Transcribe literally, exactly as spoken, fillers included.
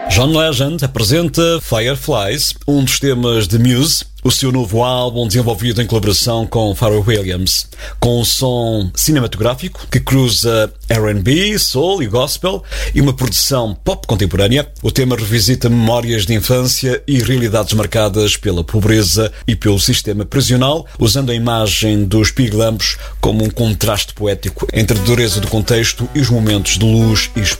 John Legend apresenta Fireflies, um dos temas de Muse, o seu novo álbum desenvolvido em colaboração com Pharrell Williams, com um som cinematográfico que cruza R and B, soul e gospel e uma produção pop contemporânea. O tema revisita memórias de infância e realidades marcadas pela pobreza e pelo sistema prisional, usando a imagem dos piglampos como um contraste poético entre a dureza do contexto e os momentos de luz e esperança.